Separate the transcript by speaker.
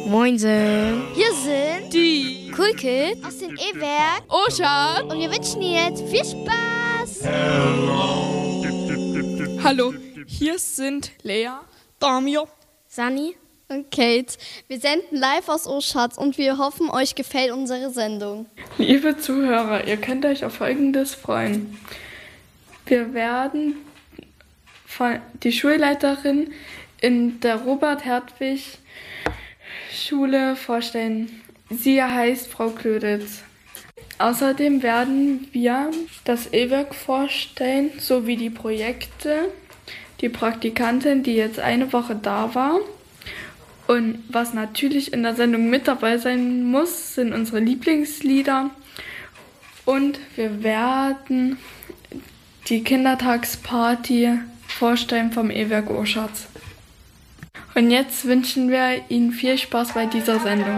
Speaker 1: Moinsen.
Speaker 2: Hier sind
Speaker 3: die
Speaker 1: Cool Kids
Speaker 2: aus dem E-Werk
Speaker 3: Oschat.
Speaker 2: und wir wünschen Ihnen jetzt viel Spaß.
Speaker 3: Hallo, hier sind Lea, Damir,
Speaker 1: Sani
Speaker 2: Und Kate, wir senden live aus Oschatz und wir hoffen, euch gefällt unsere Sendung.
Speaker 4: Liebe Zuhörer, ihr könnt euch auf Folgendes freuen. Wir werden die Schulleiterin in der Robert-Hertwig-Schule vorstellen. Sie heißt Frau Klöditz. Außerdem werden wir das E-Werk vorstellen, sowie die Projekte, die Praktikantin, die jetzt eine Woche da war. Und was natürlich in der Sendung mit dabei sein muss, sind unsere Lieblingslieder. Und wir werden die Kindertagsparty vorstellen vom E-Werk Oschatz. Und jetzt wünschen wir Ihnen viel Spaß bei dieser Sendung.